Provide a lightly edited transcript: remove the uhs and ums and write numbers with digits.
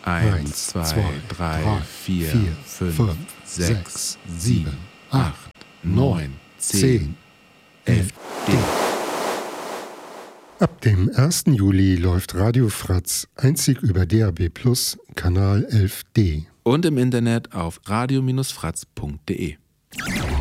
1, 2, 3, 4, 5, 6, 7, 8, 9, 10, 11, D. Ab dem 1. Juli läuft Radio Fratz einzig über DAB+, Kanal 11D. Und im Internet auf radio-fratz.de.